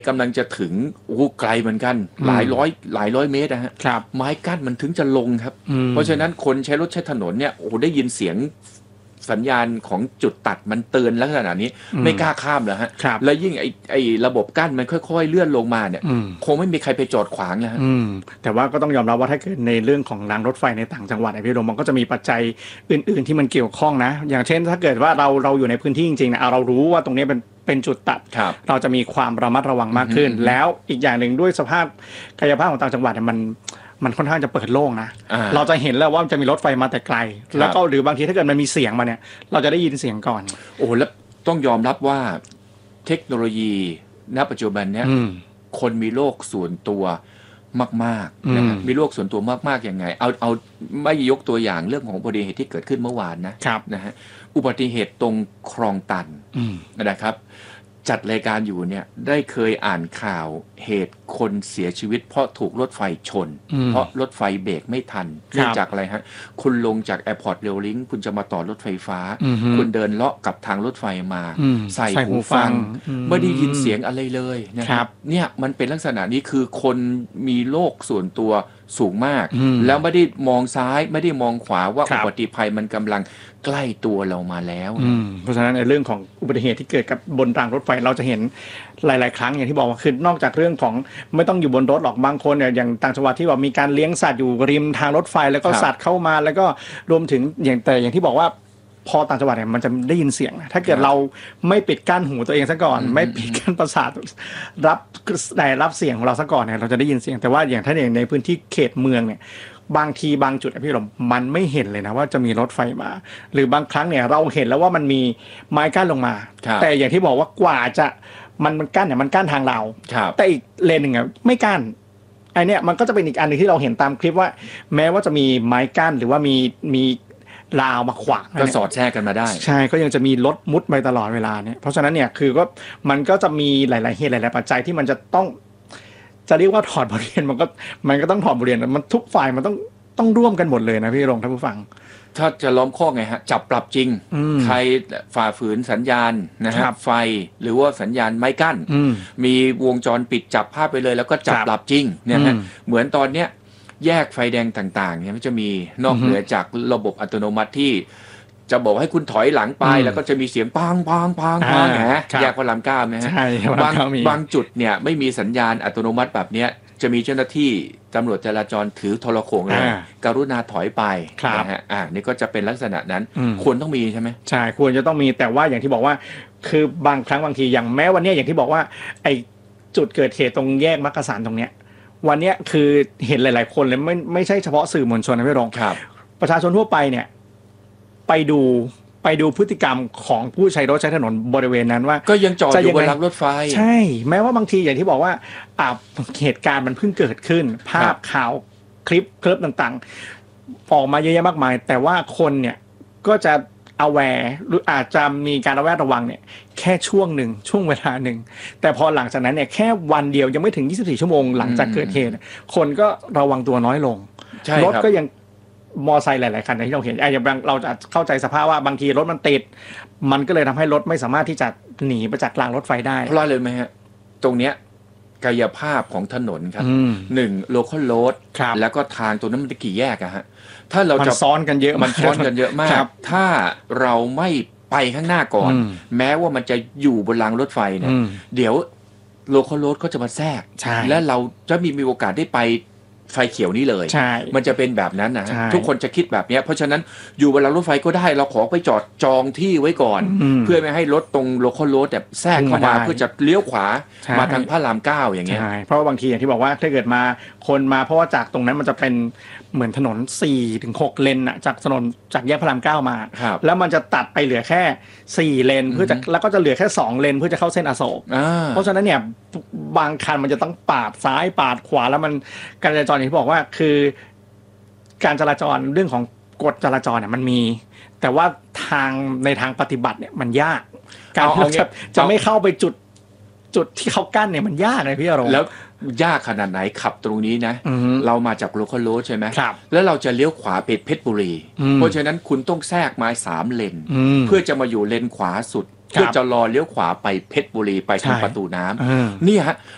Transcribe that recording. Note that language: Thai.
กำลังจะถึงไกลเหมือนกันหลายร้อยเมตรนะฮะไม้กั้นมันถึงจะลงครับเพราะฉะนั้นคนใช้รถใช้ถนนเนี่ยได้ยินเสียงสัญญาณของจุดตัดมันเตือนลักษณะนี้ไม่กล้าข้ามแล้วฮะแล้วยิ่งไอ้ระบบกั้นมันค่อยๆเลื่อนลงมาเนี่ยคงไม่มีใครไปจอดขวางแล้วฮะแต่ว่าก็ต้องยอมรับว่าถ้าเกิดในเรื่องของรางรถไฟในต่างจังหวัดพี่โดมมันก็จะมีปัจจัยอื่นๆที่มันเกี่ยวข้องนะอย่างเช่นถ้าเกิดว่าเราอยู่ในพื้นที่จริงๆนะเรารู้ว่าตรงนี้เป็นจุดตัดเราจะมีความระมัดระวังมากขึ้นแล้วอีกอย่างหนึ่งด้วยสภาพกายภาพของต่างจังหวัดมันค่อนข้างจะเปิดโล่งนะเราจะเห็นแล้วว่าจะมีรถไฟมาแต่ไกลแล้วก็หรือบางทีถ้าเกิดมันมีเสียงมาเนี่ยเราจะได้ยินเสียงก่อนแล้วต้องยอมรับว่าเทคโนโลยีณปัจจุบันเนี่ยคนมีโลกส่วนตัวมากๆนะมีโลกส่วนตัวมากๆยังไงเอาไม่ยกตัวอย่างเรื่องของอุบัติเหตุที่เกิดขึ้นเมื่อวานนะฮะอุบัติเหตุตรงคลองตันนะครับจัดรายการอยู่เนี่ยได้เคยอ่านข่าวเหตุคนเสียชีวิตเพราะถูกรถไฟชนเพราะรถไฟเบรกไม่ทันเนื่องจากอะไรฮะคุณลงจากแอร์พอร์ตเรลลิงคุณจะมาต่อรถไฟฟ้าคุณเดินเลาะกับทางรถไฟมาใส่หูฟังไม่ได้ยินเสียงอะไรเลยนะครับเนี่ยมันเป็นลักษณะนี้คือคนมีโลกส่วนตัวสูงมากแล้วไม่ได้มองซ้ายไม่ได้มองขวาว่าอุบัติภัยมันกำลังใกล้ตัวเรามาแล้วเพราะฉะนั้นในเรื่องของอุบัติเหตุที่เกิดกับบนรางรถไฟเราจะเห็นหลายๆครั้งอย่างที่บอกว่าคือนอกจากเรื่องของไม่ต้องอยู่บนรถหรอกบางคนเนี่ยอย่างต่างจังหวัดที่แบบมีการเลี้ยงสัตว์อยู่ริมทางรถไฟแล้วก็สัตว์เข้ามาแล้วก็รวมถึงอย่างที่บอกว่าพอต่างจังหวัดเนี่ยมันจะได้ยินเสียงนะถ้าเกิดเราไม่ปิดกั้นหูตัวเองซะก่อนไม่ปิดกั้นประสาทรับเสียงของเราซะก่อนเนี่ยเราจะได้ยินเสียงแต่ว่าอย่างถ้าอย่างในพื้นที่เขตเมืองเนี่ยบางทีบางจุดพี่หลมมันไม่เห็นเลยนะว่าจะมีรถไฟมาหรือบางครั้งเนี่ยเราเห็นแล้วว่ามันมีไม้กั้นลงมาแต่อย่างที่บอกว่ากว่าจะมันกั้นเนี่ยมันกั้นทางเราแต่อีกเลนหนึ่งอ่ะไม่กั้นไอเนี้ยมันก็จะเป็นอีกอันนึงที่เราเห็นตามคลิปว่าแม้ว่าจะมีไม้กั้นหรือว่ามีราวมาขวางก็สอดแทรกกันมาได้ใช่ก็ยังจะมีรถมุดไปตลอดเวลาเนี่ยเพราะฉะนั้นเนี่ยคือก็มันก็จะมีหลายๆเหตุหลายๆปัจจัยที่มันจะต้องจะเรียกว่าถอดบทเรียนมันก็ต้องถอดบทเรียนมันทุกฝ่ายมันต้องร่วมกันหมดเลยนะพี่รงท่านผู้ฟังถ้าจะล้อมข้อไงฮะจับปรับจริงใครฝ่าฝืนสัญญาณนะฮะไฟหรือว่าสัญญาณไม้กั้นมีวงจรปิดจับภาพไปเลยแล้วก็จับปรับจริงเนี่ยฮะเหมือนตอนเนี้ยแยกไฟแดงต่างๆเนี่ยมันจะมีนอกเหนือจากระบบอัตโนมัติที่จะบอกให้คุณถอยหลังไปแล้วก็จะมีเสียงปังนะแยกพระราม 9นะฮะบางจุดเนี่ยไม่มีสัญญาณอัตโนมัติแบบเนี้ยจะมีเจ้าหน้าที่ตำรวจจราจรถือโทรโข่งเลยกรุณาถอยไปนะฮะนี่ก็จะเป็นลักษณะนั้นควรต้องมีใช่ไหมใช่ควรจะต้องมีแต่ว่าอย่างที่บอกว่าคือบางครั้งบางทีอย่างแม้วันนี้อย่างที่บอกว่าไอ้จุดเกิดเหตุตรงแยกมักกะสันตรงเนี้ยวันนี้คือเห็นหลายๆคนเลยไม่ใช่เฉพาะสื่อมวลชนนะพี่รองประชาชนทั่วไปเนี่ยไปดูพฤติกรรมของผู้ใช้รถใช้ถนนบริเวณนั้นว่าก็ยังจอดอยู่บนรางรถไฟใช่แม้ว่าบางทีอย่างที่บอกว่าเหตุการณ์มันเพิ่งเกิดขึ้นภาพข่าวคลิปต่างๆออกมาเยอะแยะมากมายแต่ว่าคนเนี่ยก็จะaware หรืออาจจะมีการระวังเนี่ยแค่ช่วงเวลาหนึ่งแต่พอหลังจากนั้นเนี่ยแค่วันเดียวยังไม่ถึง24ชั่วโมงหลังจากเกิดเหตุคนก็ระวังตัวน้อยลงรถก็ยังมอไซค์หลายๆคันที่เราเห็นอย่างเราจะเข้าใจสภาพว่าบางทีรถมันติดมันก็เลยทำให้รถไม่สามารถที่จะหนีไปจากรางรถไฟได้เพราะอะไรไหมฮะตรงเนี้ยกายภาพของถนนครับ1 local road แล้วก็ทางตัวนั้นมันกี่แยกอะฮะถ้าเราจะซ้อนกันเยอะมันซ้อนกันเยอะมากถ้าเราไม่ไปข้างหน้าก่อนแม้ว่ามันจะอยู่บนรางรถไฟเนี่ยเดี๋ยว local road ก็จะมาแทรกและเราจะมีโอกาสได้ไปไฟเขียวนี้เลยมันจะเป็นแบบนั้นนะทุกคนจะคิดแบบนี้เพราะฉะนั้นอยู่บนรางรถไฟก็ได้เราขอไปจองที่ไว้ก่อนเพื่อไม่ให้รถตรงโลคอลโรดแบบแทรกเข้ามาเพื่อจะเลี้ยวขวามาทางพระราม 9อย่างเงี้ยเพราะว่าบางทีอย่างที่บอกว่าถ้าเกิดมาคนมาเพราะว่าจากตรงนั้นมันจะเป็นเหมือนถนน 4-6 เลนน่ะจากถนนจากแยกพระราม 9มาแล้วมันจะตัดไปเหลือแค่4เลนเพื่อจะแล้วก็จะเหลือแค่2เลนเพื่อจะเข้าเส้นอโศกเพราะฉะนั้นเนี่ยบางคันมันจะต้องปาดซ้ายปาดขวาแล้วมันการจราจรอย่างที่บอกว่าคือการจราจรเรื่องของกฎจราจรเนี่ยมันมีแต่ว่าในทางปฏิบัติเนี่ยมันยากการจะไม่เข้าไปจุดที่เขากั้นเนี่ยมันยากเลยพี่อารมณ์แล้วยากขนาดไหนขับตรงนี้นะเรามาจากโลคอลโรดใช่ไหมแล้วเราจะเลี้ยวขวาไปเพชรบุรีเพราะฉะนั้นคุณต้องแทรกมา3 เลนเพื่อจะมาอยู่เลนขวาสุดเพื่อจะรอเลี้ยวขวาไปเพชรบุรีไปทางประตูน้ำนี่ฮะ